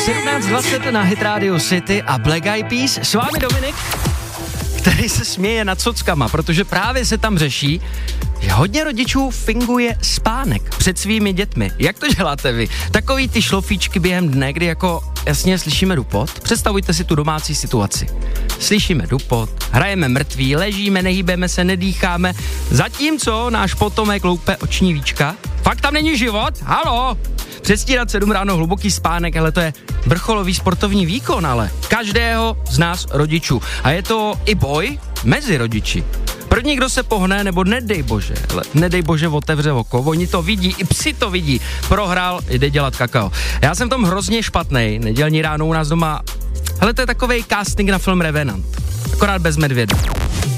17:20 na Hit Radio City a Black Eyed Peas. S vámi Dominik, který se směje nad sockama, protože právě se tam řeší, že hodně rodičů finguje spánek před svými dětmi. Jak to děláte vy? Takový ty šlofíčky během dne, kdy jako jasně slyšíme dupot. Představujte si tu domácí situaci. Slyšíme dupot, hrajeme mrtví, ležíme, nehýbeme se, nedýcháme, zatímco náš potomek loupe oční víčka. Fakt tam není život? Halo? Předstírat 7 ráno hluboký spánek, ale to je vrcholový sportovní výkon, ale každého z nás rodičů. A je to i boj mezi rodiči. První, kdo se pohne, nebo nedej bože otevře oko, oni to vidí, i psi to vidí, prohrál, jde dělat kakao. Já jsem v tom hrozně špatnej, nedělní ráno u nás doma, hele, to je takovej casting na film Revenant, akorát bez medvěda.